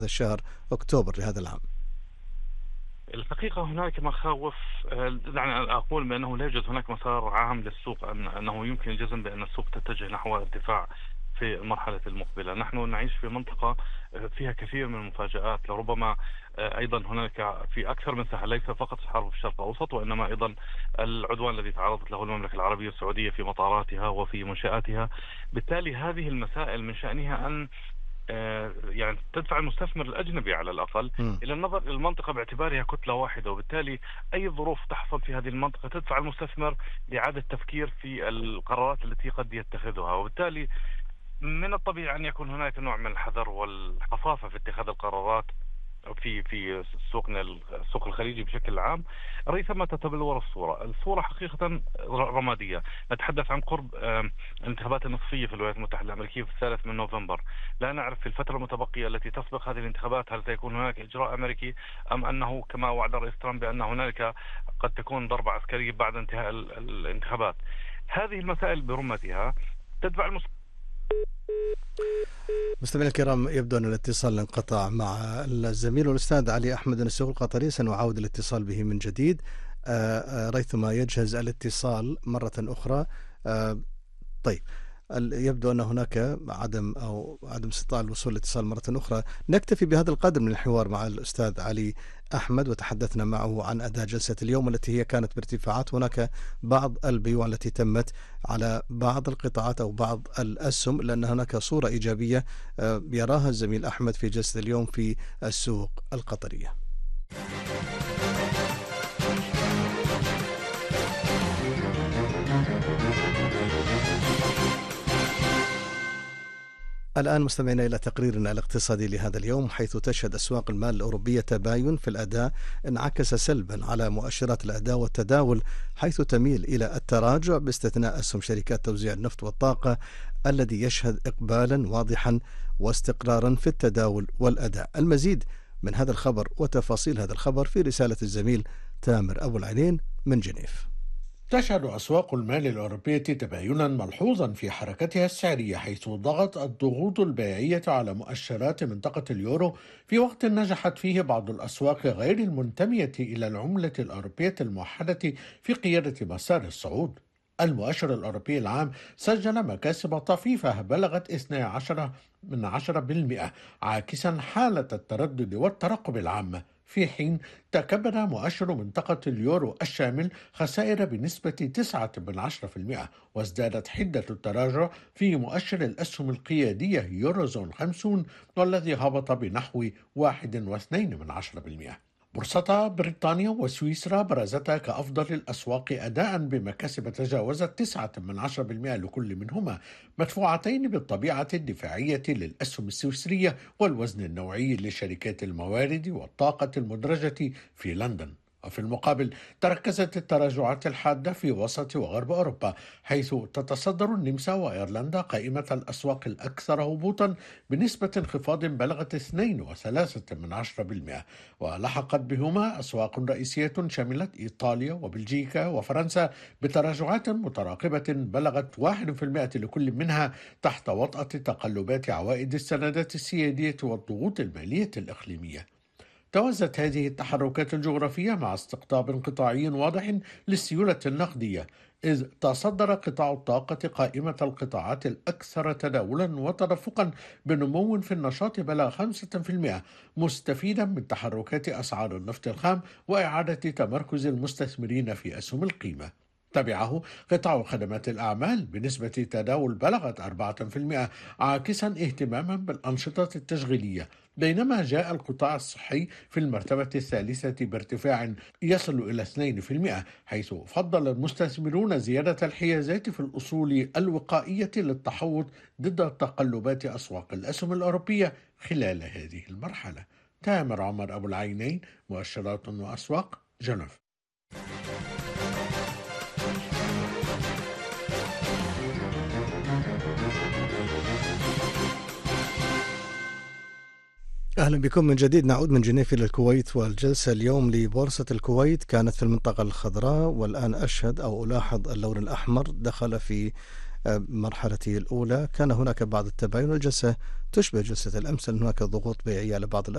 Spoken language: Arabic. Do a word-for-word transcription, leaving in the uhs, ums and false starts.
شهر أكتوبر لهذا العام؟ الحقيقة هناك مخاوف. آه، دعني أقول بأنه لا يوجد هناك مسار عام للسوق، أن- أنه يمكن الجزم بأن السوق تتجه نحو ارتفاع في المرحلة المقبلة. نحن نعيش في منطقة آه، فيها كثير من المفاجآت، لربما آه، أيضا هناك في أكثر من ساحة، ليس فقط حرب في الشرق الأوسط، وإنما أيضا العدوان الذي تعرضت له المملكة العربية السعودية في مطاراتها وفي منشآتها. بالتالي هذه المسائل من شأنها أن آه، يعني تدفع المستثمر الأجنبي على الأقل مم. إلى النظر إلى المنطقة باعتبارها كتلة واحدة، وبالتالي أي ظروف تحصل في هذه المنطقة تدفع المستثمر لإعادة التفكير في القرارات التي قد يتخذها. وبالتالي من الطبيعي أن يكون هناك نوع من الحذر والحصافة في اتخاذ القرارات في في سوقنا، السوق الخليجي بشكل عام، ريثما تتبلور الصورة. الصورة حقيقة رمادية. نتحدث عن قرب آم، الانتخابات النصفية في الولايات المتحدة الأمريكية في الثالث من نوفمبر. لا نعرف في الفترة المتبقية التي تسبق هذه الانتخابات هل سيكون هناك إجراء أمريكي، أم أنه كما وعد رئيس ترامب بأن هنالك قد تكون ضربة عسكرية بعد انتهاء ال- الانتخابات. هذه المسائل برمتها تدفع المس... مستمعينا الكرام، يبدو أن الاتصال انقطع مع الزميل والأستاذ علي أحمد السوق القطري. سنعاود الاتصال به من جديد آه، آه، ريثما يجهز الاتصال مرة أخرى. آه، طيب، ال- يبدو أن هناك عدم أو عدم استطاعة الوصول لاتصال مرة أخرى. نكتفي بهذا القدر من الحوار مع الأستاذ علي أحمد، وتحدثنا معه عن أداء جلسة اليوم التي هي كانت بارتفاعات. هناك بعض البيوع التي تمت على بعض القطاعات أو بعض الأسهم، لأن هناك صورة إيجابية آه، يراها الزميل أحمد في جلسة اليوم في السوق القطرية. الآن مستمعين إلى تقريرنا الاقتصادي لهذا اليوم، حيث تشهد أسواق المال الأوروبية تباين في الأداء انعكس سلبا على مؤشرات الأداء والتداول، حيث تميل إلى التراجع باستثناء أسهم شركات توزيع النفط والطاقة الذي يشهد إقبالا واضحا واستقرارا في التداول والأداء. المزيد من هذا الخبر وتفاصيل هذا الخبر في رسالة الزميل تامر أبو العينين من جنيف. تشهد أسواق المال الأوروبية تباينا ملحوظا في حركتها السعرية، حيث ضغط الضغوط البيعية على مؤشرات منطقة اليورو في وقت نجحت فيه بعض الأسواق غير المنتمية إلى العملة الأوروبية الموحدة في قيادة مسار الصعود. المؤشر الأوروبي العام سجل مكاسب طفيفة بلغت اثني عشر من عشرة بالمئة، عاكسا حالة التردد والترقب العامة، في حين تكبد مؤشر منطقة اليورو الشامل خسائر بنسبة تسعة من عشرة في المئة، وازدادت حدة التراجع في مؤشر الأسهم القيادية يوروزون خمسون، والذي هبط بنحو واحد واثنين من عشرة بالمئة. بورصتا بريطانيا وسويسرا برزتا كأفضل الأسواق أداء بمكاسب تجاوزت تسعة من عشرة بالمئة لكل منهما، مدفوعتين بالطبيعة الدفاعية للأسهم السويسرية والوزن النوعي لشركات الموارد والطاقة المدرجة في لندن. وفي المقابل تركزت التراجعات الحادة في وسط وغرب أوروبا، حيث تتصدر النمسا وأيرلندا قائمة الأسواق الأكثر هبوطا بنسبة انخفاض بلغت اثنين وثلاثة من عشرة بالمئة، ولحقت بهما أسواق رئيسية شملت إيطاليا وبلجيكا وفرنسا بتراجعات متراقبة بلغت واحد في المئة لكل منها، تحت وطأة تقلبات عوائد السندات السيادية والضغوط المالية الإقليمية. توازت هذه التحركات الجغرافية مع استقطاب قطاعي واضح للسيولة النقدية، إذ تصدر قطاع الطاقة قائمة القطاعات الأكثر تداولا وتدفقا بنمو في النشاط بلغ خمسة في المئة، مستفيدا من تحركات أسعار النفط الخام وإعادة تمركز المستثمرين في أسهم القيمة. تبعه قطاع خدمات الأعمال بنسبة تداول بلغت أربعة في المئة، عاكسا اهتماما بالأنشطة التشغيلية، بينما جاء القطاع الصحي في المرتبة الثالثة بارتفاع يصل إلى اثنين في المئة، حيث فضل المستثمرون زيادة الحيازات في الأصول الوقائية للتحوط ضد تقلبات أسواق الأسهم الأوروبية خلال هذه المرحلة. تامر عمر أبو العينين، مؤشرات وأسواق، جنيف. أهلا بكم من جديد. نعود من جنيف إلى الكويت، والجلسة اليوم لبورصة الكويت كانت في المنطقة الخضراء، والآن أشهد أو ألاحظ اللون الأحمر دخل في مرحلته الأولى. كان هناك بعض التباين، والجلسة تشبه جلسة الأمس، هناك ضغوط بيعية على بعض